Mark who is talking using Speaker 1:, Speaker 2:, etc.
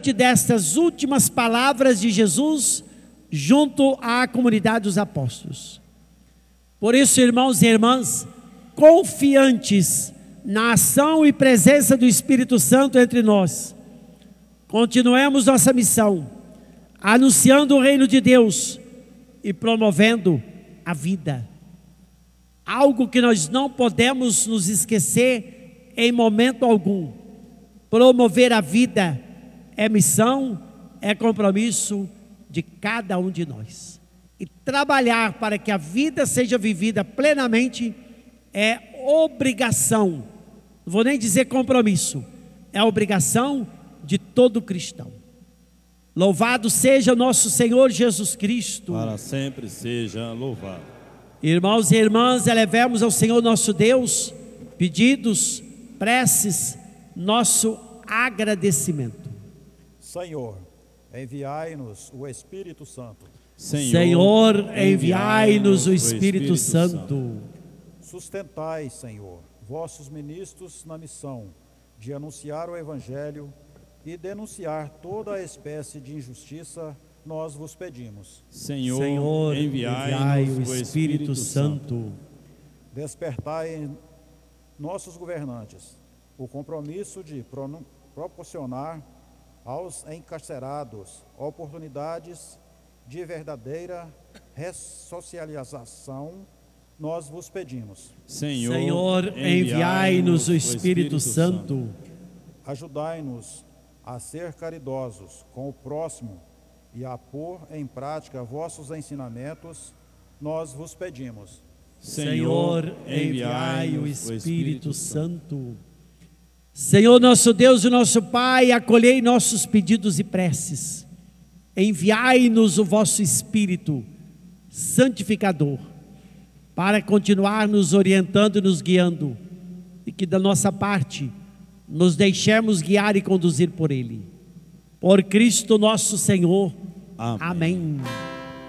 Speaker 1: diante destas últimas palavras de Jesus junto à comunidade dos apóstolos. Por isso, irmãos e irmãs, confiantes na ação e presença do Espírito Santo entre nós, continuemos nossa missão, anunciando o reino de Deus e promovendo a vida. Algo que nós não podemos nos esquecer em momento algum: promover a vida é missão, é compromisso de cada um de nós. E trabalhar para que a vida seja vivida plenamente é obrigação, não vou nem dizer compromisso, é obrigação de todo cristão. Louvado seja nosso Senhor Jesus Cristo.
Speaker 2: Para sempre seja louvado.
Speaker 1: Irmãos e irmãs, elevemos ao Senhor nosso Deus pedidos, preces, nosso agradecimento.
Speaker 3: Senhor, enviai-nos o Espírito Santo.
Speaker 1: Senhor, enviai-nos o Espírito Santo.
Speaker 3: Sustentai, Senhor, vossos ministros na missão de anunciar o Evangelho e denunciar toda a espécie de injustiça, nós vos pedimos.
Speaker 1: Senhor, enviai o Espírito Santo.
Speaker 3: Despertai em nossos governantes o compromisso de proporcionar aos encarcerados oportunidades de verdadeira ressocialização, nós vos pedimos.
Speaker 1: Senhor, enviai-nos o Espírito Santo.
Speaker 3: Ajudai-nos a ser caridosos com o próximo e a pôr em prática vossos ensinamentos, nós vos pedimos.
Speaker 1: Senhor, enviai o Espírito Santo. Senhor nosso Deus e nosso Pai, acolhei nossos pedidos e preces. Enviai-nos o vosso Espírito santificador, para continuar nos orientando e nos guiando, e que da nossa parte nos deixemos guiar e conduzir por Ele. Por Cristo nosso Senhor. Amém.